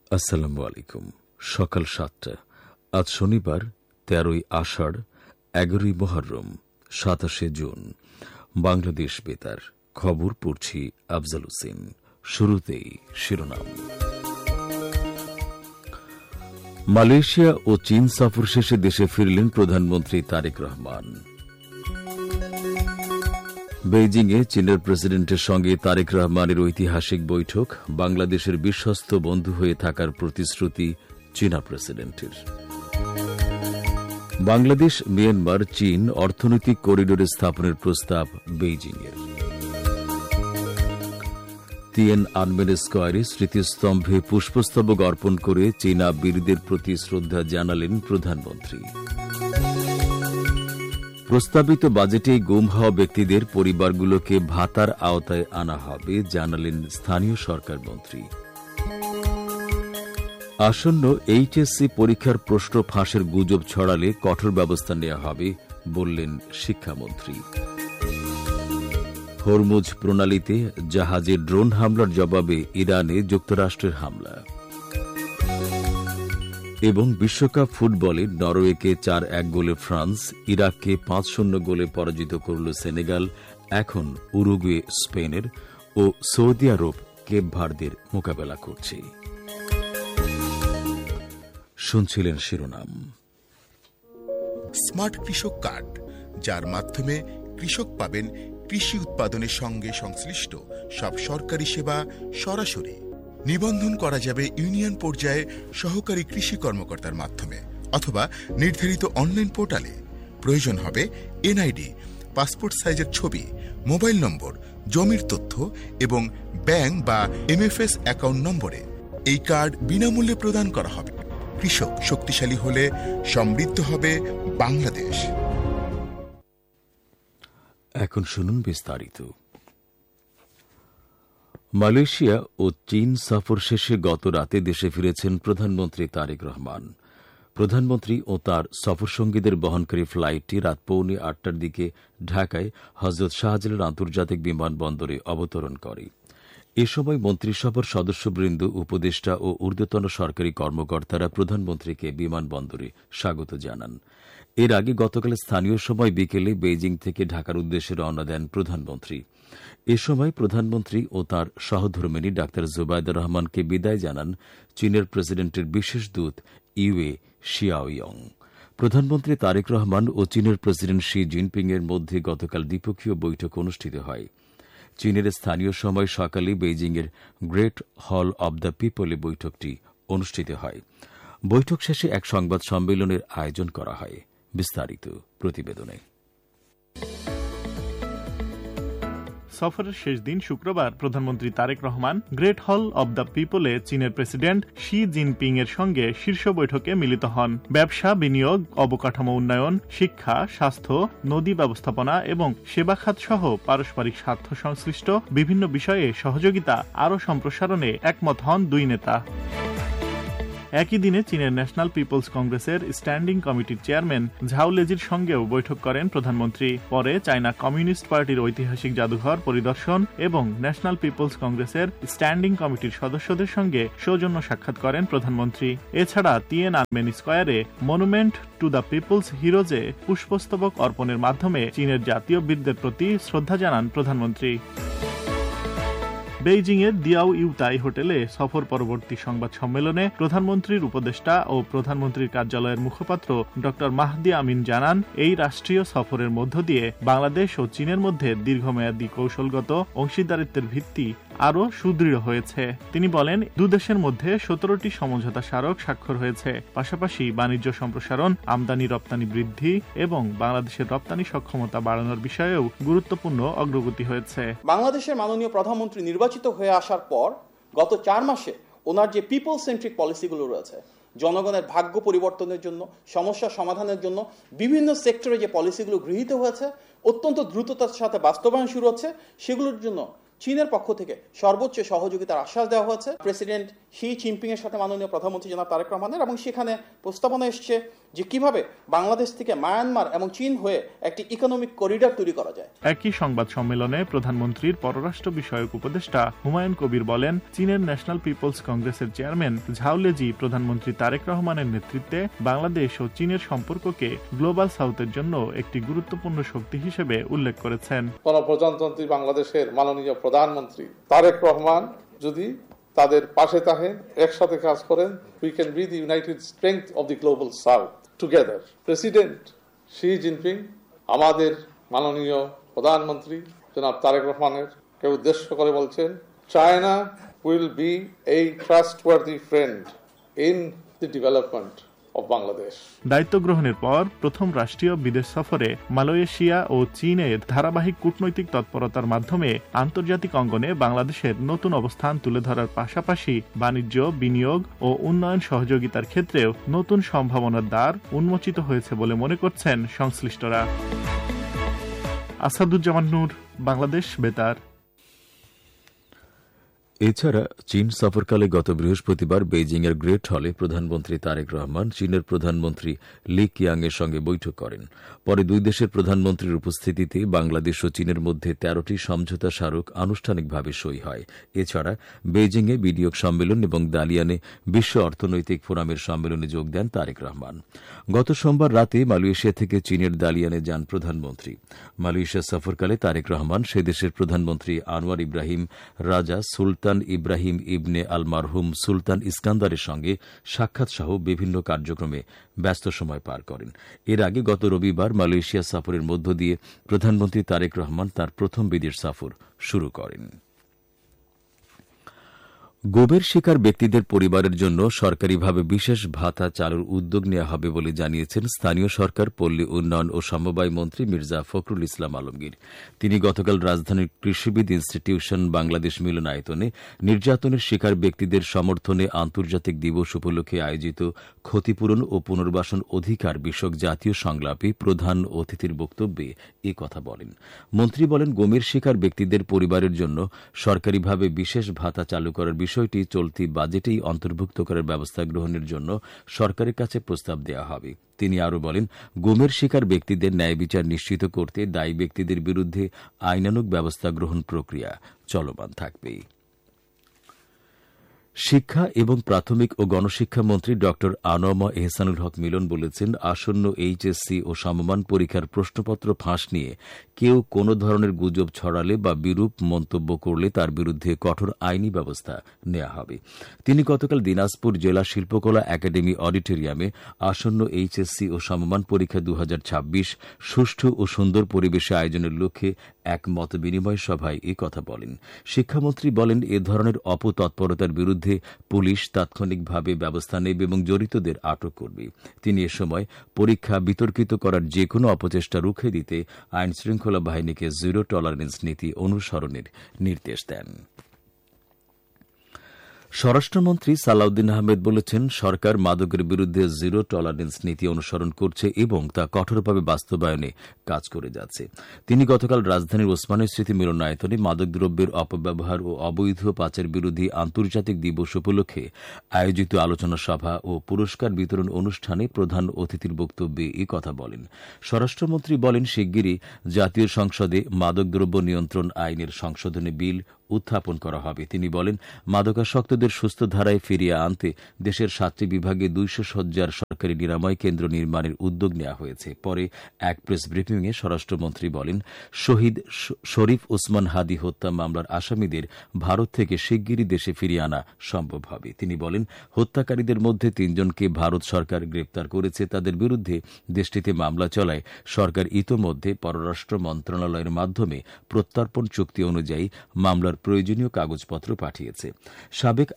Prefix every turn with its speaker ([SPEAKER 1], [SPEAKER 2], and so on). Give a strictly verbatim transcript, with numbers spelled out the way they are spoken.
[SPEAKER 1] আসসালামু আলাইকুম। সকাল সাতটা। আজ শনিবার তেরোই আষাঢ়, এগারোই মুহররম, সাতাশে জুন। বাংলাদেশ বেতার খবর পড়ছি আফজাল হোসেন। শুরুতেই শিরোনাম। মালয়েশিয়া ও চীন সফর শেষে দেশে ফিরলেন প্রধানমন্ত্রী তারেক রহমান। বেইজিংয়ে চীনের প্রেসিডেন্টের সঙ্গে তারেক রহমানের ঐতিহাসিক বৈঠক, বাংলাদেশের বিশ্বস্ত বন্ধু হয়ে থাকার প্রতিশ্রুতি চীনা প্রেসিডেন্টের। বাংলাদেশ, মিয়ানমার, চীন অর্থনৈতিক করিডোর স্থাপনের প্রস্তাব বেইজিংয়ের। তিয়েন আনমেন স্কয়ারে স্মৃতিস্তম্ভে পুষ্পস্তবক অর্পণ করে চীনা বীরদের প্রতি শ্রদ্ধা জানালেন প্রধানমন্ত্রী। প্রস্তাবিত বাজেটে গুম হওয়া ব্যক্তিদের পরিবারগুলোকে ভাতার আওতায় আনা হবে, জানালেন স্থানীয় সরকার মন্ত্রী। আসন্ন এইচএসসি পরীক্ষার প্রশ্ন ফাঁসের গুজব ছড়ালে কঠোর ব্যবস্থা নেওয়া হবে, বললেন শিক্ষামন্ত্রী। হরমুজ প্রণালীতে জাহাজে ড্রোন হামলার জবাবে ইরানে যুক্তরাষ্ট্রের হামলা। এবং বিশ্বকাপ ফুটবলে নরওয়েকে চার এক গোলে ফ্রান্স, ইরাককে পাঁচ শূন্য গোলে পরাজিত করল সেনেগাল। এখন উরুগুয়ে স্পেনের ও সৌদি আরব কেপ ভার্দের মোকাবেলা করছে। শুনছিলেন শিরোনাম।
[SPEAKER 2] স্মার্ট কৃষক কার্ড, যার মাধ্যমে কৃষক পাবেন কৃষি উৎপাদনের সঙ্গে সংশ্লিষ্ট সব সরকারি সেবা সরাসরি। নিবন্ধন করা যাবে ইউনিয়ন পর্যায়ে সহকারী কৃষি কর্মকর্তার মাধ্যমে অথবা নির্ধারিত অনলাইন পোর্টালে। প্রয়োজন হবে এনআইডি, পাসপোর্ট সাইজের ছবি, মোবাইল নম্বর, জমির তথ্য এবং ব্যাংক বা এমএফএস অ্যাকাউন্ট নম্বরে। এই কার্ড বিনামূল্যে প্রদান করা হবে। কৃষক শক্তিশালী হলে সমৃদ্ধ হবে বাংলাদেশ।
[SPEAKER 1] এখন শুনুন বিস্তারিত। মালয়েশিয়া ও চীন সফর শেষে গত রাতে দেশে ফিরেছেন প্রধানমন্ত্রী তারেক রহমান। প্রধানমন্ত্রী ও তার সফরসঙ্গীদের বহনকারী ফ্লাইটটি রাত পৌনে আটটার দিকে ঢাকায় হজরত শাহজালাল আন্তর্জাতিক বিমানবন্দরে অবতরণ করে। এ সময় মন্ত্রিসভার সদস্যবৃন্দ, উপদেষ্টা ও ঊর্ধ্বতন সরকারি কর্মকর্তারা প্রধানমন্ত্রীকে বিমানবন্দরে স্বাগত জানান। এর আগে গতকাল স্থানীয় সময় বিকেলে বেইজিং থেকে ঢাকার উদ্দেশ্যে রওনা দেন প্রধানমন্ত্রী। এ সময় প্রধানমন্ত্রী ও তাঁর সহধর্মিণী ডাক্তার জুবাইদা রহমানকে বিদায় জানান চীনের প্রেসিডেন্টের বিশেষ দূত ইউয়ে শিয়াওয়ং। প্রধানমন্ত্রী তারেক রহমান ও চীনের প্রেসিডেন্ট শি জিনপিং এর মধ্যে গতকাল দ্বিপক্ষীয় বৈঠক অনুষ্ঠিত হয়। চীনের স্থানীয় সময় সকালে বেইজিংয়ের গ্রেট হল অব দ্য পিপলে বৈঠকটি অনুষ্ঠিত হয়। বৈঠক শেষে এক সংবাদ সম্মেলনের আয়োজন করা হয়। বিস্তারিত প্রতিবেদনে।
[SPEAKER 3] সফরের শেষ দিন শুক্রবার প্রধানমন্ত্রী তারেক রহমান গ্রেট হল অব দ্য পিপলে চীনের প্রেসিডেন্ট শি জিনপিং এর সঙ্গে শীর্ষ বৈঠকে মিলিত হন। ব্যবসা, বিনিয়োগ, অবকাঠামো উন্নয়ন, শিক্ষা, স্বাস্থ্য, নদী ব্যবস্থাপনা এবং সেবা খাত সহ পারস্পরিক স্বার্থ সংশ্লিষ্ট বিভিন্ন বিষয়ে সহযোগিতা আরও সম্প্রসারণে একমত হন দুই নেতা। একই দিনে চীনের ন্যাশনাল পিপলস কংগ্রেসের স্ট্যান্ডিং কমিটির চেয়ারম্যান ঝাও লেজির সঙ্গেও বৈঠক করেন প্রধানমন্ত্রী। পরে চায়না কমিউনিস্ট পার্টির ঐতিহাসিক জাদুঘর পরিদর্শন এবং ন্যাশনাল পিপলস কংগ্রেসের স্ট্যান্ডিং কমিটির সদস্যদের সঙ্গে সৌজন্য সাক্ষাৎ করেন প্রধানমন্ত্রী। এছাড়া তিয়েন unmanned স্কয়ারে monument to the people's হিরোজে পুষ্পস্তবক অর্পণের মাধ্যমে চীনের জাতীয় বীরদের প্রতি শ্রদ্ধা জানান প্রধানমন্ত্রী। বেইজিংয়ের দিয়াও ইউতাই হোটেলে সফর পরবর্তী সংবাদ সম্মেলনে প্রধানমন্ত্রীর উপদেষ্টা ও প্রধানমন্ত্রীর কার্যালয়ের মুখপাত্র ড মাহদি আমিন জানান, এই রাষ্ট্রীয় সফরের মধ্য দিয়ে বাংলাদেশ ও চীনের মধ্যে দীর্ঘমেয়াদী কৌশলগত অংশীদারিত্বের ভিত্তি আরও সুদৃঢ় হয়েছে। তিনি বলেন, দুদেশের মধ্যে সতেরোটি সমঝোতা স্মারক স্বাক্ষর হয়েছে। পাশাপাশি বাণিজ্য সম্প্রসারণ, আমদানি রপ্তানি বৃদ্ধি এবং বাংলাদেশের রপ্তানি সক্ষমতা বাড়ানোর বিষয়েও গুরুত্বপূর্ণ অগ্রগতি হয়েছে।
[SPEAKER 4] বাংলাদেশের মাননীয় প্রধানমন্ত্রী নির্বাচিত হয়ে আসার পর গত চার মাসে ওনার যে পিপল সেন্ট্রিক পলিসিগুলো রয়েছে, জনগণের ভাগ্য পরিবর্তনের জন্য, সমস্যা সমাধানের জন্য বিভিন্ন সেক্টরে যে পলিসিগুলো গৃহীত হয়েছে, অত্যন্ত দ্রুততার সাথে বাস্তবায়ন শুরু হচ্ছে, সেগুলোর জন্য চীনের পক্ষ থেকে সর্বোচ্চ সহযোগিতার আশ্বাস দেওয়া হয়েছে প্রেসিডেন্ট শি জিনপিং এর সাথে মাননীয় প্রধানমন্ত্রী জনাব তারেক রহমানের, এবং সেখানে প্রস্তাবনা এসছে যে কিভাবে বাংলাদেশ থেকে মায়ানমার এবং চীন হয়ে একটি ইকোনমিক করিডর তৈরি করা যায়।
[SPEAKER 3] একই সংবাদ সম্মেলনে প্রধানমন্ত্রীর পররাষ্ট্র বিষয়ক উপদেষ্টা হুমায়ুন কবির বলেন, চীনের ন্যাশনাল পিপলস কংগ্রেসের চেয়ারম্যান ঝাও লেজি প্রধানমন্ত্রী তারেক রহমানের নেতৃত্বে বাংলাদেশ ও চীনের সম্পর্ককে গ্লোবাল সাউথের জন্য একটি গুরুত্বপূর্ণ শক্তি হিসেবে উল্লেখ করেছেন।
[SPEAKER 5] গণপ্রজাতন্ত্রী বাংলাদেশের মাননীয় প্রধানমন্ত্রী তারেক রহমান যদি তাদের পাশে থাকেন, একসাথে কাজ করেন, we can be the United strength of the global south together. President Xi Jinping আমাদের মাননীয় প্রধানমন্ত্রী জনাব তারেক রহমানের কে উদ্দেশ্য করে বলছেন, China will B A trustworthy friend in the development of Bangladesh.
[SPEAKER 3] দায়িত্ব গ্রহণের পর প্রথম রাষ্ট্রীয় বিদেশ সফরে মালয়েশিয়া ও চীনের ধারাবাহিক কূটনৈতিক তৎপরতার মাধ্যমে আন্তর্জাতিক অঙ্গনে বাংলাদেশের নতুন অবস্থান তুলে ধরার পাশাপাশি বাণিজ্য, বিনিয়োগ ও উন্নয়ন সহযোগিতার ক্ষেত্রেও নতুন সম্ভাবনার দ্বার উন্মোচিত হয়েছে বলে মনে করছেন সংশ্লিষ্টরা। আসাদুজ্জামান নূর, বাংলাদেশ বেতার।
[SPEAKER 1] এছাড়া চীন সফরকালে গত বৃহস্পতিবার বেইজিং এর গ্রেট হলে প্রধানমন্ত্রী তারেক রহমান চীনের প্রধানমন্ত্রী লি কিয়াং এর সঙ্গে বৈঠক করেন। পরে দুই দেশের প্রধানমন্ত্রীর উপস্থিতিতে বাংলাদেশ ও চীনের মধ্যে তেরোটি সমঝোতা স্মারক আনুষ্ঠানিকভাবে সই হয়। এছাড়া বেইজিং এ বিনিয়োগ সম্মেলন এবং দালিয়ানে বিশ্ব অর্থনৈতিক ফোরামের সম্মেলনে যোগ দেন তারেক রহমান। গত সোমবার রাতে মালয়েশিয়া থেকে চীনের দালিয়ানে যান প্রধানমন্ত্রী। মালয়েশিয়া সফরকালে তারেক রহমান সে দেশের প্রধানমন্ত্রী আনোয়ার ইব্রাহিম রাজা সুলতান ইব্রাহিম ইবনে আল মারহুম সুলতান ইস্কান্দারের সঙ্গে সাক্ষাৎ সহ বিভিন্ন কার্যক্রমে ব্যস্ত সময় পার করেন। এর আগে গত রবিবার মালয়েশিয়া সফরের মধ্য দিয়ে প্রধানমন্ত্রী তারেক রহমান তার প্রথম বিদেশ সফর শুরু করেন। গোবের শিকার ব্যক্তিদের পরিবারের জন্য সরকারিভাবে বিশেষ ভাতা চালুর উদ্যোগ নেওয়া হবে বলে জানিয়েছেন স্থানীয় সরকার, পল্লী উন্নয়ন ও সমবায় মন্ত্রী মির্জা ফখরুল ইসলাম আলমগীর। তিনি গতকাল রাজধানীর কৃষিবিদ ইনস্টিটিউশন বাংলাদেশ মিলনায়তনে নির্যাতনের শিকার ব্যক্তিদের সমর্থনে আন্তর্জাতিক দিবস উপলক্ষে আয়োজিত ক্ষতিপূরণ ও পুনর্বাসন অধিকার বিষয়ক জাতীয় সংলাপে প্রধান অতিথির বক্তব্যে এ কথা বলেন। মন্ত্রী বলেন, গোমের শিকার ব্যক্তিদের পরিবারের জন্য সরকারিভাবে বিশেষ ভাতা চালু করার বিষয়টি চলতি বাজেটেই অন্তর্ভুক্ত করার ব্যবস্থা গ্রহণের জন্য সরকারের কাছে প্রস্তাব দেওয়া হবে। তিনি আরও বলেন, গোমের শিকার ব্যক্তিদের ন্যায় বিচার নিশ্চিত করতে দায়ী ব্যক্তিদের বিরুদ্ধে আইনানুগ ব্যবস্থা গ্রহণ প্রক্রিয়া চলমান থাকবে। শিক্ষা এবং প্রাথমিক ও গণশিক্ষা মন্ত্রী ড আনোয়ামা এহসানুল হক মিলন বলেছেন, আসন্ন এইচএসসি ও সমমান পরীক্ষার প্রশ্নপত্র ফাঁস নিয়ে কেউ কোনো ধরনের গুজব ছড়ালে বা বিরূপ মন্তব্য করলে তার বিরুদ্ধে কঠোর আইনি ব্যবস্থা নেওয়া হবে। তিনি গতকাল দিনাজপুর জেলা শিল্পকলা একাডেমি অডিটোরিয়ামে আসন্ন এইচএসসি ও সমমান পরীক্ষা দু হাজার ছাব্বিশ সুষ্ঠু ও সুন্দর পরিবেশে আয়োজনের লক্ষ্যে এক মত বিনিময় সভায় এ কথা বলেন। শিক্ষামন্ত্রী বলেন, এ ধরনের অপতৎপরতার বিরুদ্ধে পুলিশ তাৎক্ষণিকভাবে ব্যবস্থা নেবে এবং জড়িতদের আটক করবে। তিনি এ সময় পরীক্ষা বিতর্কিত করার যে কোনো অপচেষ্টা রুখে দিতে আইন শৃঙ্খলা বাহিনীকে জিরো টলারেন্স নীতি অনুসরণের নির্দেশ দেন। স্বরাষ্ট্রমন্ত্রী সালাউদ্দিন আহমেদ বলেছেন, সরকার মাদকের বিরুদ্ধে জিরো টলারেন্স নীতি অনুসরণ করছে এবং তা কঠোরভাবে বাস্তবায়নে কাজ করে যাচ্ছে। তিনি গতকাল রাজধানীর ওসমানী স্মৃতি মিলনায়তনে মাদকদ্রব্যের অপব্যবহার ও অবৈধ পাচার বিরোধী আন্তর্জাতিক দিবস উপলক্ষে আয়োজিত আলোচনা সভা ও পুরস্কার বিতরণ অনুষ্ঠানে প্রধান অতিথির বক্তব্যে এ কথা বলেন। স্বরাষ্ট্রমন্ত্রী বলেন, শিগগিরই জাতীয় সংসদে মাদকদ্রব্য নিয়ন্ত্রণ আইনের সংশোধনী বিল উত্থাপন করা হবে। তিনি বলেন, মাদকাসক্তদের সুস্থ ধারায় ফিরিয়ে আনতে দেশের সাতটি বিভাগে দুইশো শয্যার সরকারি নিরাময় কেন্দ্র নির্মাণের উদ্যোগ নেওয়া হয়েছে। পরে এক প্রেস ব্রিফিংয়ে স্বরাষ্ট্রমন্ত্রী বলেন, শহীদ শরীফ ওসমান হাদি হত্যা মামলার আসামিদের ভারত থেকে শিগগিরই দেশে ফিরিয়ে আনা সম্ভব হবে। তিনি বলেন, হত্যাকারীদের মধ্যে তিনজনকে ভারত সরকার গ্রেপ্তার করেছে। তাদের বিরুদ্ধে দেশটিতে মামলা চলায় সরকার ইতোমধ্যে পররাষ্ট্র মন্ত্রণালয়ের মাধ্যমে প্রত্যর্পণ চুক্তি অনুযায়ী মামলার প্রয়োজনীয় কাগজপত্র পাঠিয়েছে। সাবেক